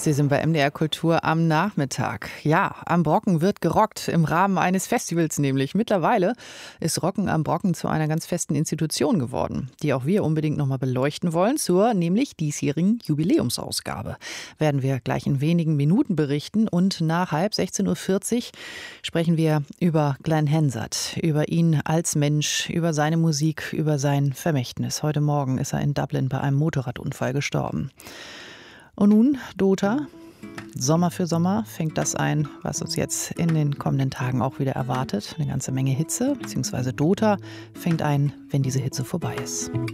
Sie sind bei MDR Kultur am Nachmittag. Ja, am Brocken wird gerockt, im Rahmen eines Festivals nämlich. Mittlerweile ist Rocken am Brocken zu einer ganz festen Institution geworden, die auch wir unbedingt nochmal beleuchten wollen, zur nämlich diesjährigen Jubiläumsausgabe. Werden wir gleich in wenigen Minuten berichten und nach halb 16:40 Uhr sprechen wir über Glenn Hansard, über ihn als Mensch, über seine Musik, über sein Vermächtnis. Heute Morgen ist er in Dublin bei einem Motorradunfall gestorben. Und nun, Dota, Sommer für Sommer fängt das ein, was uns jetzt in den kommenden Tagen auch wieder erwartet. Eine ganze Menge Hitze, beziehungsweise Dota fängt ein, wenn diese Hitze vorbei ist.